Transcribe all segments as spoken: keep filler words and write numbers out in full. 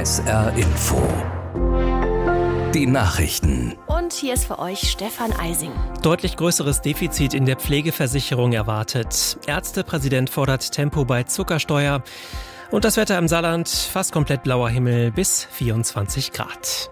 S R Info. Die Nachrichten. Und hier ist für euch Stefan Eising. Deutlich größeres Defizit in der Pflegeversicherung erwartet. Ärztepräsident fordert Tempo bei Zuckersteuer. Und das Wetter im Saarland, fast komplett blauer Himmel bis vierundzwanzig Grad.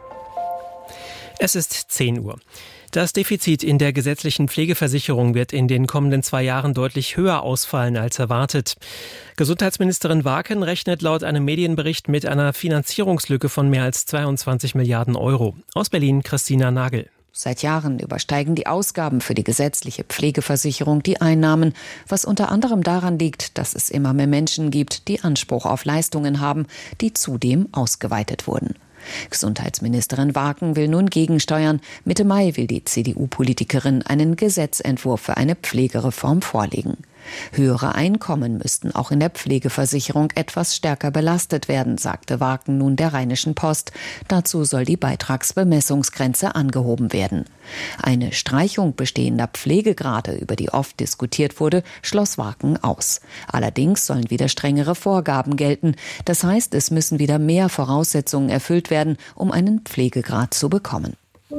Es ist zehn Uhr. Das Defizit in der gesetzlichen Pflegeversicherung wird in den kommenden zwei Jahren deutlich höher ausfallen als erwartet. Gesundheitsministerin Waken rechnet laut einem Medienbericht mit einer Finanzierungslücke von mehr als zweiundzwanzig Milliarden Euro. Aus Berlin Christina Nagel. Seit Jahren übersteigen die Ausgaben für die gesetzliche Pflegeversicherung die Einnahmen, was unter anderem daran liegt, dass es immer mehr Menschen gibt, die Anspruch auf Leistungen haben, die zudem ausgeweitet wurden. Gesundheitsministerin Waken will nun gegensteuern. Mitte Mai will die C D U-Politikerin einen Gesetzentwurf für eine Pflegereform vorlegen. Höhere Einkommen müssten auch in der Pflegeversicherung etwas stärker belastet werden, sagte Waken nun der Rheinischen Post. Dazu soll die Beitragsbemessungsgrenze angehoben werden. Eine Streichung bestehender Pflegegrade, über die oft diskutiert wurde, schloss Waken aus. Allerdings sollen wieder strengere Vorgaben gelten. Das heißt, es müssen wieder mehr Voraussetzungen erfüllt werden, um einen Pflegegrad zu bekommen.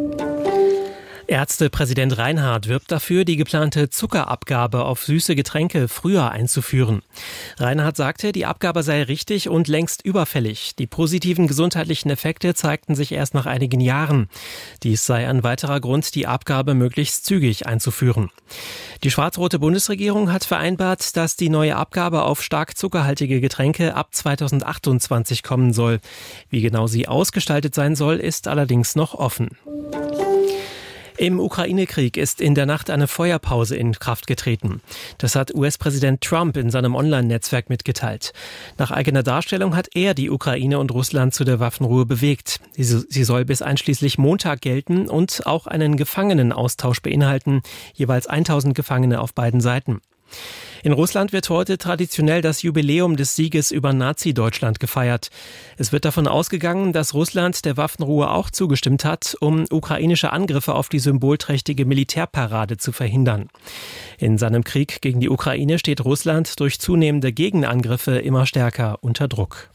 Ärztepräsident Reinhardt wirbt dafür, die geplante Zuckerabgabe auf süße Getränke früher einzuführen. Reinhardt sagte, die Abgabe sei richtig und längst überfällig. Die positiven gesundheitlichen Effekte zeigten sich erst nach einigen Jahren. Dies sei ein weiterer Grund, die Abgabe möglichst zügig einzuführen. Die schwarz-rote Bundesregierung hat vereinbart, dass die neue Abgabe auf stark zuckerhaltige Getränke ab zweitausendachtundzwanzig kommen soll. Wie genau sie ausgestaltet sein soll, ist allerdings noch offen. Im Ukraine-Krieg ist in der Nacht eine Feuerpause in Kraft getreten. Das hat U S-Präsident Trump in seinem Online-Netzwerk mitgeteilt. Nach eigener Darstellung hat er die Ukraine und Russland zu der Waffenruhe bewegt. Sie soll bis einschließlich Montag gelten und auch einen Gefangenenaustausch beinhalten, jeweils tausend Gefangene auf beiden Seiten. In Russland wird heute traditionell das Jubiläum des Sieges über Nazi-Deutschland gefeiert. Es wird davon ausgegangen, dass Russland der Waffenruhe auch zugestimmt hat, um ukrainische Angriffe auf die symbolträchtige Militärparade zu verhindern. In seinem Krieg gegen die Ukraine steht Russland durch zunehmende Gegenangriffe immer stärker unter Druck.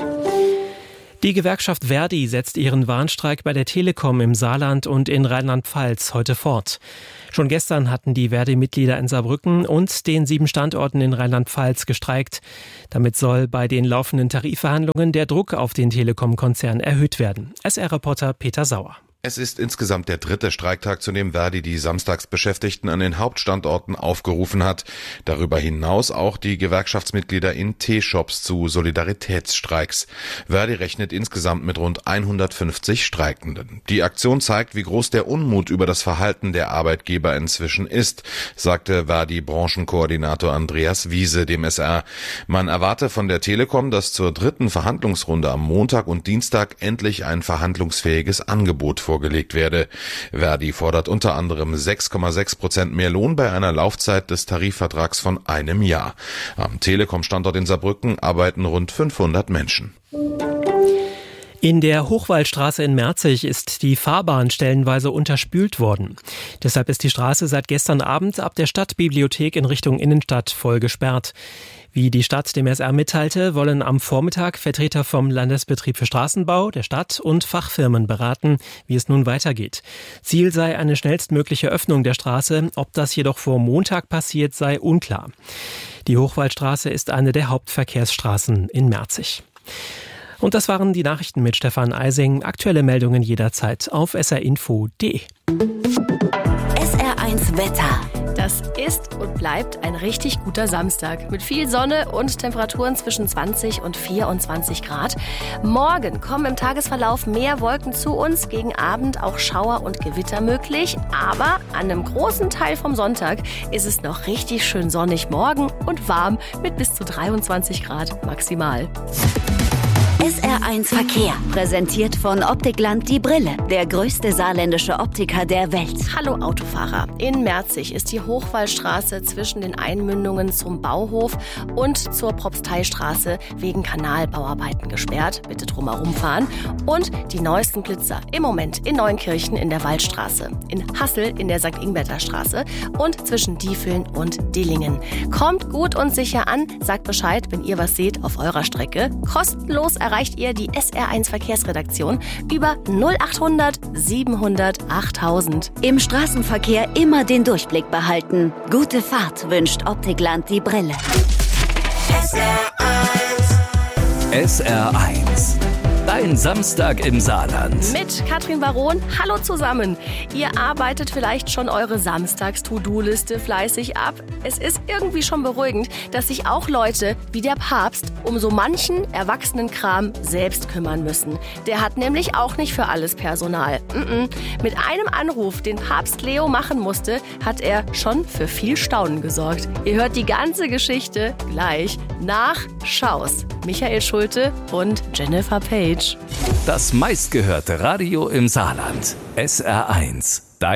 Die Gewerkschaft Verdi setzt ihren Warnstreik bei der Telekom im Saarland und in Rheinland-Pfalz heute fort. Schon gestern hatten die Verdi-Mitglieder in Saarbrücken und den sieben Standorten in Rheinland-Pfalz gestreikt. Damit soll bei den laufenden Tarifverhandlungen der Druck auf den Telekom-Konzern erhöht werden. S R-Reporter Peter Sauer. Es ist insgesamt der dritte Streiktag, zu dem Verdi die Samstagsbeschäftigten an den Hauptstandorten aufgerufen hat. Darüber hinaus auch die Gewerkschaftsmitglieder in T-Shops zu Solidaritätsstreiks. Verdi rechnet insgesamt mit rund hundertfünfzig Streikenden. Die Aktion zeigt, wie groß der Unmut über das Verhalten der Arbeitgeber inzwischen ist, sagte Verdi-Branchenkoordinator Andreas Wiese dem S R. Man erwarte von der Telekom, dass zur dritten Verhandlungsrunde am Montag und Dienstag endlich ein verhandlungsfähiges Angebot vorgelegt vorgelegt werde. Verdi fordert unter anderem sechs Komma sechs Prozent mehr Lohn bei einer Laufzeit des Tarifvertrags von einem Jahr. Am Telekom-Standort in Saarbrücken arbeiten rund fünfhundert Menschen. In der Hochwaldstraße in Merzig ist die Fahrbahn stellenweise unterspült worden. Deshalb ist die Straße seit gestern Abend ab der Stadtbibliothek in Richtung Innenstadt voll gesperrt. Wie die Stadt dem S R mitteilte, wollen am Vormittag Vertreter vom Landesbetrieb für Straßenbau, der Stadt und Fachfirmen beraten, wie es nun weitergeht. Ziel sei eine schnellstmögliche Öffnung der Straße. Ob das jedoch vor Montag passiert, sei unklar. Die Hochwaldstraße ist eine der Hauptverkehrsstraßen in Merzig. Und das waren die Nachrichten mit Stefan Eising. Aktuelle Meldungen jederzeit auf s r info punkt d e. S R eins Wetter. Das ist und bleibt ein richtig guter Samstag mit viel Sonne und Temperaturen zwischen zwanzig und vierundzwanzig Grad. Morgen kommen im Tagesverlauf mehr Wolken zu uns, gegen Abend auch Schauer und Gewitter möglich. Aber an einem großen Teil vom Sonntag ist es noch richtig schön sonnig morgen und warm mit bis zu dreiundzwanzig Grad maximal. S R eins Verkehr, präsentiert von Optikland die Brille, der größte saarländische Optiker der Welt. Hallo Autofahrer, in Merzig ist die Hochwaldstraße zwischen den Einmündungen zum Bauhof und zur Propsteistraße wegen Kanalbauarbeiten gesperrt. Bitte drum herum fahren. Und die neuesten Blitzer im Moment in Neunkirchen in der Waldstraße, in Hassel in der Sankt Ingbärter Straße und zwischen Diefeln und Dillingen. Kommt gut und sicher an, sagt Bescheid, wenn ihr was seht auf eurer Strecke. Kostenlos erreichbar erreicht ihr die S R eins Verkehrsredaktion über null achthundert siebenhundert achttausend. Im Straßenverkehr immer den Durchblick behalten. Gute Fahrt wünscht Optikland die Brille. S R eins. Dein Samstag im Saarland. Mit Katrin Baron. Hallo zusammen. Ihr arbeitet vielleicht schon eure Samstags-To-Do-Liste fleißig ab. Es ist irgendwie schon beruhigend, dass sich auch Leute wie der Papst um so manchen Erwachsenenkram selbst kümmern müssen. Der hat nämlich auch nicht für alles Personal. Mm-mm. Mit einem Anruf, den Papst Leo machen musste, hat er schon für viel Staunen gesorgt. Ihr hört die ganze Geschichte gleich nach Schaus. Michael Schulte und Jennifer Page. Das meistgehörte Radio im Saarland. S R eins.